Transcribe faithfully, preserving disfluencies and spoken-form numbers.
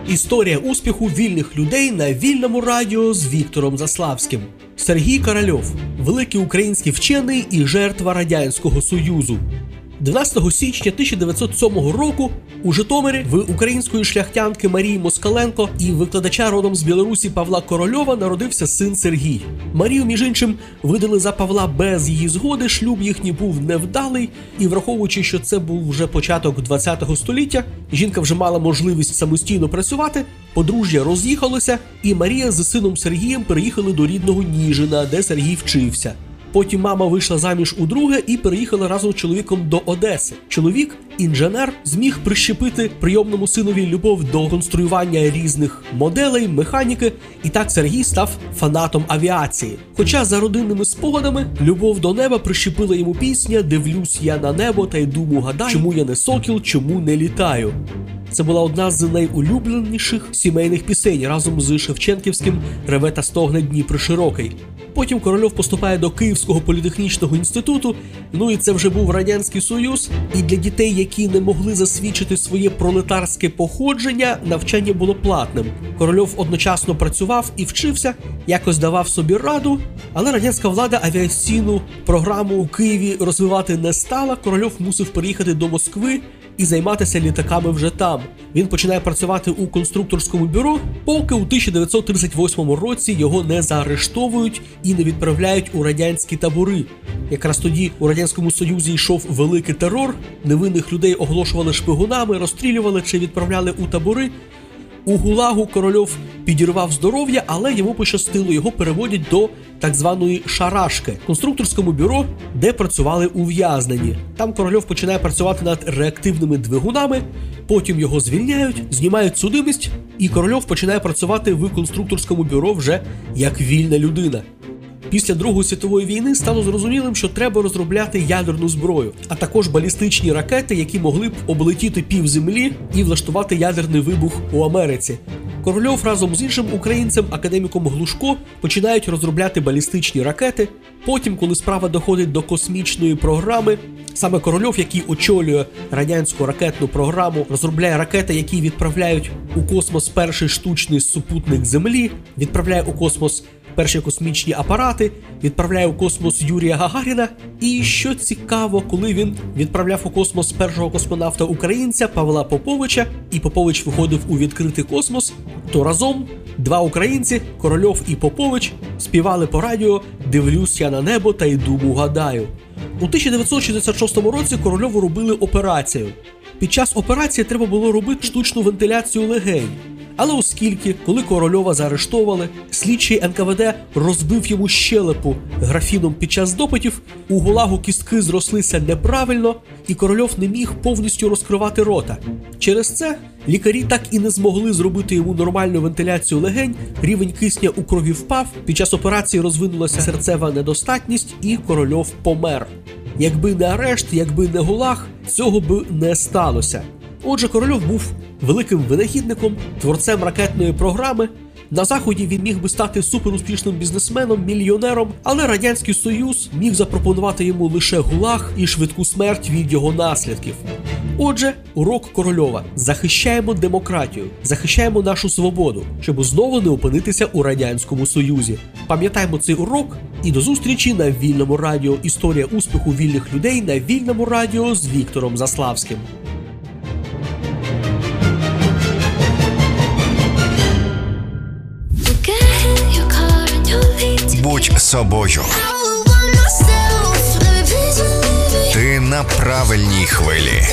Історія успіху вільних людей на Вільному радіо з Віктором Заславським. Сергій Корольов – великий український вчений і жертва Радянського Союзу. дванадцятого січня тисяча дев'ятсот сьомого року у Житомирі в української шляхтянки Марії Москаленко і викладача родом з Білорусі Павла Корольова народився син Сергій. Марію, між іншим, видали за Павла без її згоди, шлюб їхній був невдалий, і враховуючи, що це був вже початок ХХ століття, жінка вже мала можливість самостійно працювати, подружжя роз'їхалося, і Марія з сином Сергієм переїхали до рідного Ніжина, де Сергій вчився. Потім мама вийшла заміж удруге і переїхала разом з чоловіком до Одеси. Чоловік, інженер, зміг прищепити прийомному синові любов до конструювання різних моделей, механіки, і так Сергій став фанатом авіації. Хоча за родинними спогадами любов до неба прищепила йому пісня «Дивлюсь я на небо та й думаю, гадаю, чому я не сокіл, чому не літаю». Це була одна з найулюбленіших сімейних пісень разом з Шевченківським «Реве та стогне Дніпро широкий». Потім Корольов поступає до Київського політехнічного інституту, ну і це вже був Радянський Союз, і для дітей, які не могли засвідчити своє пролетарське походження, навчання було платним. Корольов одночасно працював і вчився, якось давав собі раду, але радянська влада авіаційну програму у Києві розвивати не стала, Корольов мусив переїхати до Москви і займатися літаками вже там. Він починає працювати у конструкторському бюро, поки у тисяча дев'ятсот тридцять восьмому році його не заарештовують і не відправляють у радянські табори. Якраз тоді у Радянському Союзі йшов великий терор, невинних людей оголошували шпигунами, розстрілювали чи відправляли у табори. У ГУЛАГу Корольов підірвав здоров'я, але йому пощастило, його переводять до так званої шарашки – конструкторському бюро, де працювали ув'язнені. Там Корольов починає працювати над реактивними двигунами, потім його звільняють, знімають судимість, і Корольов починає працювати в конструкторському бюро вже як вільна людина. Після Другої світової війни стало зрозумілим, що треба розробляти ядерну зброю, а також балістичні ракети, які могли б облетіти пів землі і влаштувати ядерний вибух у Америці. Корольов разом з іншим українцем, академіком Глушко, починають розробляти балістичні ракети. Потім, коли справа доходить до космічної програми, саме Корольов, який очолює радянську ракетну програму, розробляє ракети, які відправляють у космос перший штучний супутник Землі, відправляє у космос перші космічні апарати, відправляє у космос Юрія Гагаріна. І що цікаво, коли він відправляв у космос першого космонавта-українця Павла Поповича, і Попович виходив у відкритий космос, то разом два українці, Корольов і Попович, співали по радіо «Дивлюсь я на небо та й думаю, гадаю». У тисяча дев'ятсот шістдесят шостому році Корольову робили операцію. Під час операції треба було робити штучну вентиляцію легень. Але оскільки, коли Корольова заарештовали, слідчий ен ка ве де розбив йому щелепу графіном під час допитів, у ГУЛАГу кістки зрослися неправильно, і Корольов не міг повністю розкривати рота. Через це лікарі так і не змогли зробити йому нормальну вентиляцію легень, рівень кисня у крові впав, під час операції розвинулася серцева недостатність і Корольов помер. Якби не арешт, якби не ГУЛАГ, цього б не сталося. Отже, Корольов був великим винахідником, творцем ракетної програми. На Заході він міг би стати суперуспішним бізнесменом, мільйонером, але Радянський Союз міг запропонувати йому лише ГУЛАГ і швидку смерть від його наслідків. Отже, урок Корольова – захищаємо демократію, захищаємо нашу свободу, щоб знову не опинитися у Радянському Союзі. Пам'ятаємо цей урок і до зустрічі на Вільному радіо. Історія успіху вільних людей на Вільному радіо з Віктором Заславським. Будь собою. Ти на правильній хвилі.